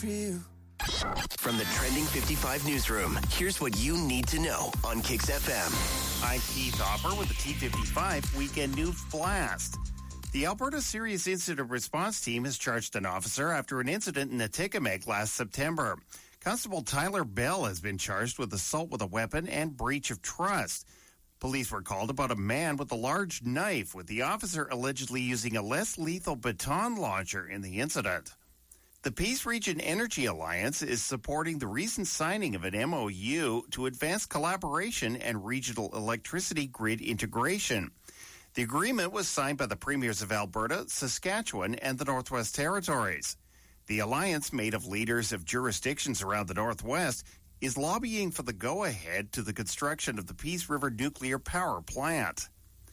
From the Trending 55 newsroom, here's what you need to know on Kicks FM. I'm Keith Hopper with the T55 Weekend News Blast. The Alberta Serious Incident Response Team has charged an officer after an incident in Atikamekw last September. Constable Tyler Bell has been charged with assault with a weapon and breach of trust. Police were called about a man with a large knife, with the officer allegedly using a less lethal baton launcher in the incident. The Peace Region Energy Alliance is supporting the recent signing of an MOU to advance collaboration and regional electricity grid integration. The agreement was signed by the premiers of Alberta, Saskatchewan, and the Northwest Territories. The alliance, made of leaders of jurisdictions around the Northwest, is lobbying for the go-ahead to the construction of the Peace River nuclear power plant.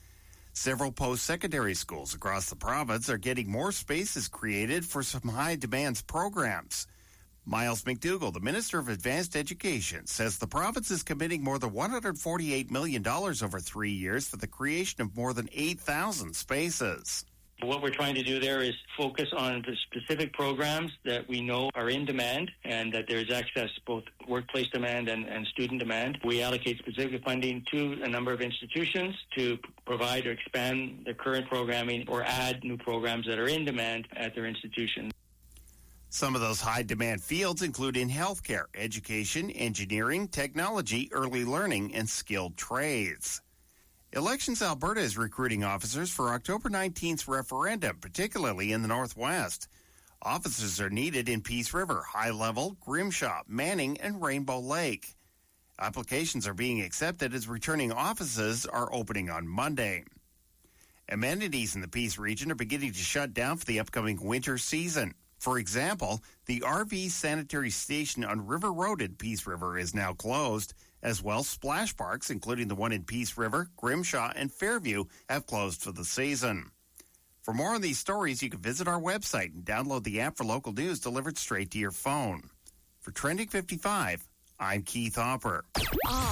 Several post-secondary schools across the province are getting more spaces created for some high-demand programs. Miles McDougall, the Minister of Advanced Education, says the province is committing more than $148 million over 3 years for the creation of more than 8,000 spaces. What we're trying to do there is focus on the specific programs that we know are in demand and that there's access to both workplace demand and student demand. We allocate specific funding to a number of institutions to provide or expand the current programming or add new programs that are in demand at their institution. Some of those high-demand fields include in healthcare, education, engineering, technology, early learning, and skilled trades. Elections Alberta is recruiting officers for October 19th's referendum, particularly in the Northwest. Officers are needed in Peace River, High Level, Grimshaw, Manning, and Rainbow Lake. Applications are being accepted as returning offices are opening on Monday. Amenities in the Peace region are beginning to shut down for the upcoming winter season. For example, the RV sanitary station on River Road in Peace River is now closed. As well, splash parks, including the one in Peace River, Grimshaw, and Fairview, have closed for the season. For more on these stories, you can visit our website and download the app for local news delivered straight to your phone. For Trending 55, I'm Keith Hopper.